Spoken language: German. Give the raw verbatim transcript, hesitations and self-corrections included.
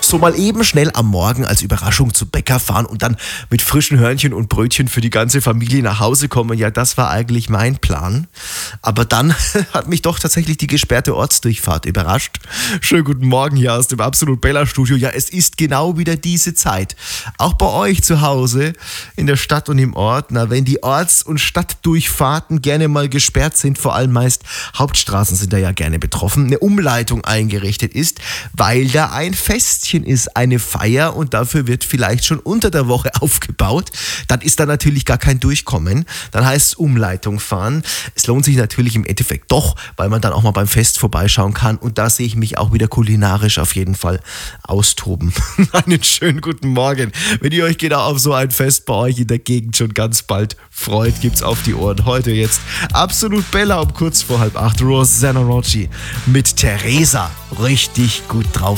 So mal eben schnell am Morgen als Überraschung zu Bäcker fahren und dann mit frischen Hörnchen und Brötchen für die ganze Familie nach Hause kommen. Ja, das war eigentlich mein Plan. Aber dann hat mich doch tatsächlich die gesperrte Ortsdurchfahrt überrascht. Schönen guten Morgen hier aus dem Absolut Bella Studio. Ja, es ist genau wieder diese Zeit. Auch bei euch zu Hause in der Stadt und im Ort. Na, wenn die Orts- und Stadtdurchfahrten gerne mal gesperrt sind, vor allem meist Hauptstraßen sind da ja gerne betroffen, eine Umleitung eingerichtet ist, weil da ein Festchen ist, eine Feier und dafür wird vielleicht schon unter der Woche aufgebaut, dann ist da natürlich gar kein Durchkommen. Dann heißt es Umleitung fahren. Es lohnt sich natürlich im Endeffekt doch, weil man dann auch mal beim Fest vorbeischauen kann und da sehe ich mich auch wieder kulinarisch auf jeden Fall austoben. Einen schönen guten Morgen. Wenn ihr euch genau auf so ein Fest bei euch in der Gegend schon ganz bald freut, gibt's auf die Ohren. Heute jetzt Absolut Bella um kurz vor halb acht. Rosanna Rocci mit Teresa. Richtig gut drauf.